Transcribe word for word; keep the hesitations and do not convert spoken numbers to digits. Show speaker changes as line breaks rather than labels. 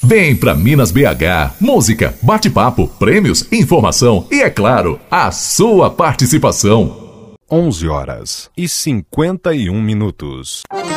Vem pra Minas B H. Música, bate-papo, prêmios, informação e, é claro, a sua participação.
onze horas e cinquenta e um minutos.